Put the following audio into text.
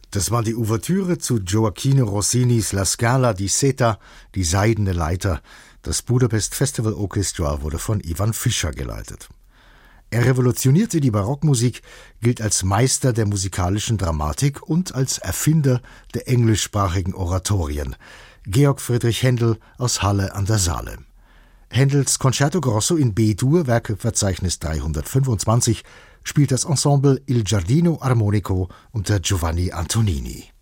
Das war die Ouvertüre zu Gioacchino Rossinis La Scala di Seta, die Seidene Leiter. Das Budapest Festival Orchestra wurde von Ivan Fischer geleitet. Er revolutionierte die Barockmusik, gilt als Meister der musikalischen Dramatik und als Erfinder der englischsprachigen Oratorien. Georg Friedrich Händel aus Halle an der Saale. Händels Concerto Grosso in B-Dur, Werkeverzeichnis 325, spielt das Ensemble Il Giardino Armonico unter Giovanni Antonini.